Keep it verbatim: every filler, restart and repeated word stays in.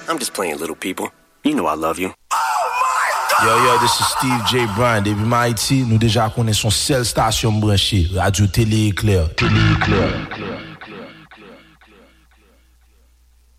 I'm just playing, little people. You know I love you. Yo, yo, this is Steve J. Bryan. Depuis Haïti, nous déjà connaissons seule station branchée, Radio Télé Éclair. Télé Éclair.